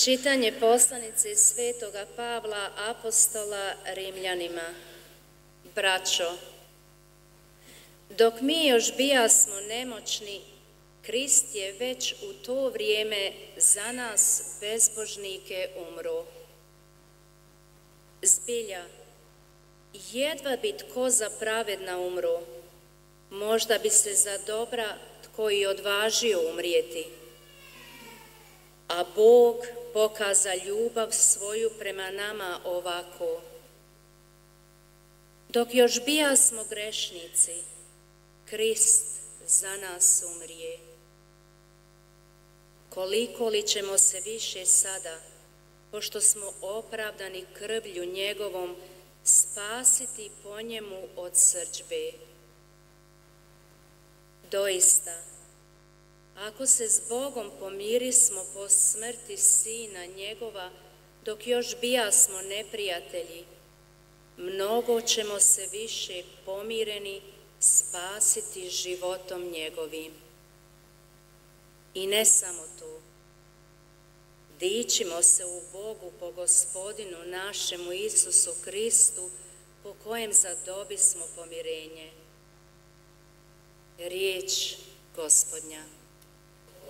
Čitanje poslanice Svetoga Pavla apostola Rimljanima. Braćo, dok mi još bijasmo nemoćni, Krist je već u to vrijeme za nas bezbožnike umro. Zbilja, jedva bi tko za pravedna umro, možda bi se za dobra tko i odvažio umrijeti. A Bog pokaza ljubav svoju prema nama ovako. Dok još bijasmo grešnici, Krist za nas umrije. Koliko li ćemo se više sada, pošto smo opravdani krvlju njegovom, spasiti po njemu od srdžbe? Doista, ako se s Bogom pomirismo po smrti Sina njegova, dok još bijasmo neprijatelji, mnogo ćemo se više pomireni spasiti životom njegovim. I ne samo to, dičimo se u Bogu po Gospodinu našemu Isusu Kristu, po kojem zadobismo pomirenje. Riječ Gospodnja.